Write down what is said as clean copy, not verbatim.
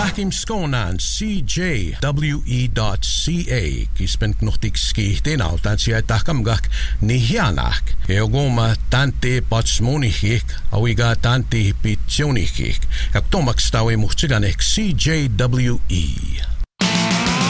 Kim skonan CJWE.ca kispent nuhtikski tenau tansia tahkamgak nihianak eogoma tante patsmonihik awiga tante pitsionihik yaktomakstawi muhtsiganek CJWE